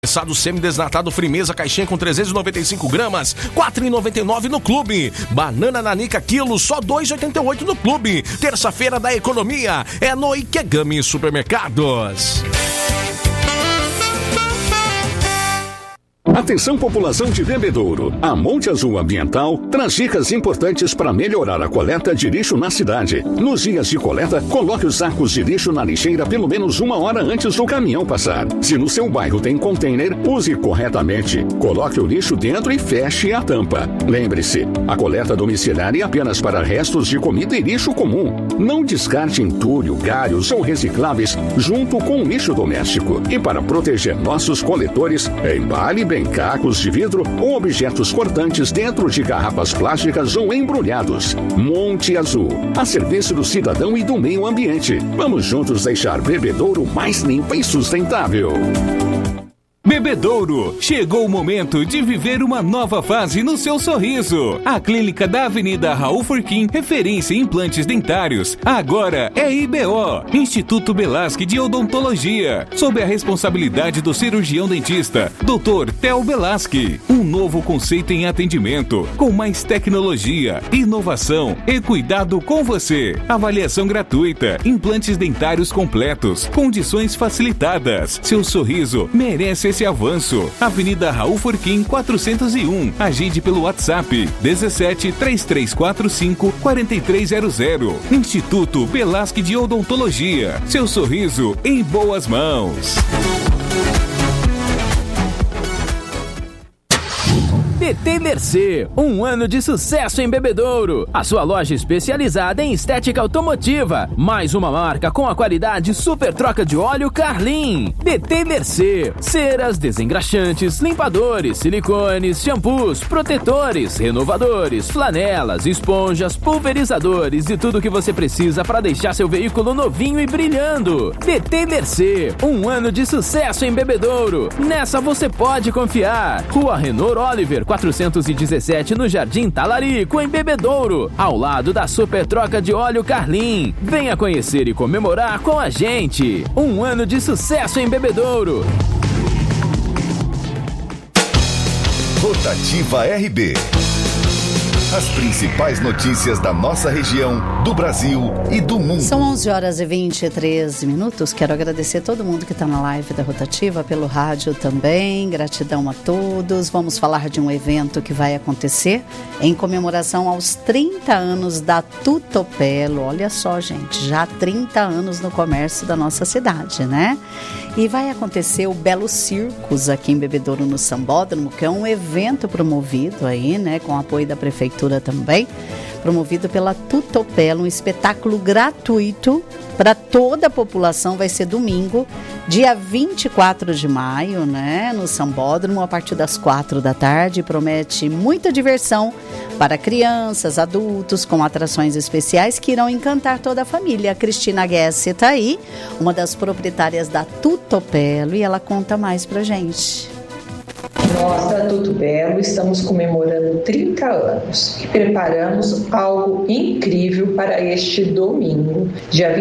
Prensado semidesnatado Frimeza, caixinha com 395 gramas, R$ 4,99 no Clube. Banana nanica quilo, só R$ 2,88 no Clube. Terça-feira da economia é no Ikegami Supermercados. Atenção, população de Bebedouro. A Monte Azul Ambiental traz dicas importantes para melhorar a coleta de lixo na cidade. Nos dias de coleta, coloque os sacos de lixo na lixeira pelo menos 1 hora antes do caminhão passar. Se no seu bairro tem container, use corretamente. Coloque o lixo dentro e feche a tampa. Lembre-se, a coleta domiciliar é apenas para restos de comida e lixo comum. Não descarte entulho, galhos ou recicláveis junto com o lixo doméstico. E para proteger nossos coletores, embale bem cacos de vidro ou objetos cortantes dentro de garrafas plásticas ou embrulhados. Monte Azul, a serviço do cidadão e do meio ambiente. Vamos juntos deixar Bebedouro mais limpa e sustentável. Bebedouro, chegou o momento de viver uma nova fase no seu sorriso. A clínica da Avenida Raul Furquim, referência em implantes dentários, agora é IBO, Instituto Belasque de Odontologia, sob a responsabilidade do cirurgião dentista, Dr. Theo Belasque. Um novo conceito em atendimento, com mais tecnologia, inovação e cuidado com você. Avaliação gratuita, implantes dentários completos, condições facilitadas. Seu sorriso merece esse avanço. Avenida Raul Furquim 401. Agende pelo WhatsApp 17 3345 4300. Instituto Belasque de Odontologia. Seu sorriso em boas mãos. DT Mercê, um ano de sucesso em Bebedouro. A sua loja especializada em estética automotiva. Mais uma marca com a qualidade super troca de óleo Carlin. DT Mercê, ceras, desengraxantes, limpadores, silicones, shampoos, protetores, renovadores, flanelas, esponjas, pulverizadores e tudo o que você precisa para deixar seu veículo novinho e brilhando. DT Mercê, um ano de sucesso em Bebedouro. Nessa você pode confiar. Rua Renor Oliver 417 no Jardim Talarico, em Bebedouro, ao lado da Super Troca de Óleo Carlin. Venha conhecer e comemorar com a gente. Um ano de sucesso em Bebedouro. Rotativa RB. As principais notícias da nossa região, do Brasil e do mundo. São 11h23. Quero agradecer todo mundo que está na live da Rotativa, pelo rádio também. Gratidão a todos. Vamos falar de um evento que vai acontecer em comemoração aos 30 anos da Tutopelo. Olha só, gente, já 30 anos no comércio da nossa cidade, né? E vai acontecer o Belo Circos aqui em Bebedouro, no Sambódromo, que é um evento promovido aí, né, com apoio da prefeitura também, promovido pela Tutopelo, um espetáculo gratuito para toda a população. Vai ser domingo, dia 24 de maio, né, no Sambódromo, a partir das 4 da tarde. Promete muita diversão para crianças, adultos, com atrações especiais que irão encantar toda a família. A Cristina Guess está aí, uma das proprietárias da Tutopelo, e ela conta mais pra gente. Nós da Tutopelo estamos comemorando 30 anos e preparamos algo incrível para este domingo, dia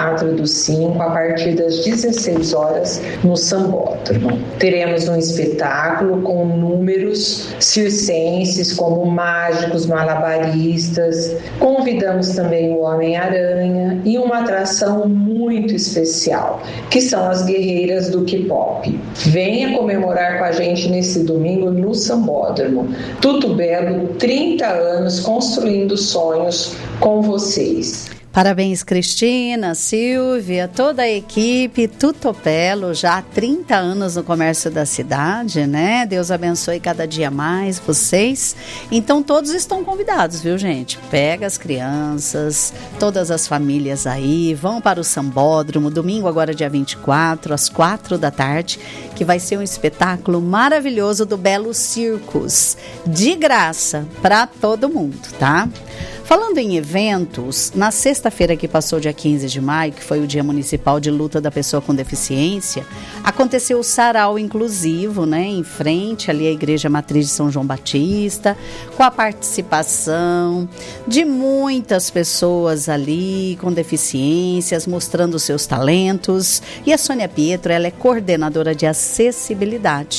24/5, a partir das 16 horas, no Sambódromo. Teremos um espetáculo com números circenses, como mágicos, malabaristas. Convidamos também o Homem-Aranha e uma atração muito especial, que são as guerreiras do K-pop. Venha comemorar com a gente nesse domingo no Sambódromo. Tutopelo, 30 anos construindo sonhos com vocês. Parabéns, Cristina, Silvia, toda a equipe Tutopelo, já há 30 anos no comércio da cidade, né? Deus abençoe cada dia mais vocês. Então todos estão convidados, viu, gente? Pega as crianças, todas as famílias aí, vão para o Sambódromo, domingo agora dia 24, às 4 da tarde, que vai ser um espetáculo maravilhoso do Belo Circos, de graça para todo mundo, tá? Falando em eventos, na sexta-feira que passou, dia 15 de maio, que foi o Dia Municipal de Luta da Pessoa com Deficiência, aconteceu o sarau inclusivo, né, em frente ali à Igreja Matriz de São João Batista, com a participação de muitas pessoas ali com deficiências, mostrando seus talentos. E a Sônia Pietro, ela é coordenadora de acessibilidade.